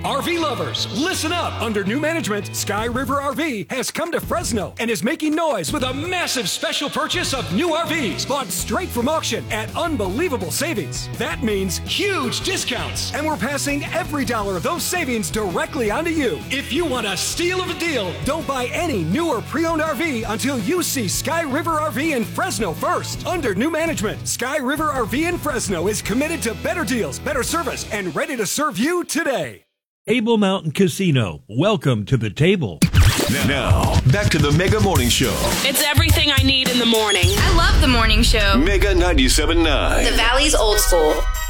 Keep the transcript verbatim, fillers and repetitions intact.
R V lovers, listen up. Under new management, Sky River R V has come to Fresno and is making noise with a massive special purchase of new R Vs bought straight from auction at unbelievable savings. That means huge discounts, and we're passing every dollar of those savings directly onto you. If you want a steal of a deal, don't buy any new or pre-owned R V until you see Sky River R V in Fresno first. Under new management, Sky River R V in Fresno is committed to better deals, better service, and ready to serve you today. Table Mountain Casino. Welcome to the table. Now, back to the Mega Morning Show. It's everything I need in the morning. I love the morning show. Mega ninety-seven point nine. The Valley's old school.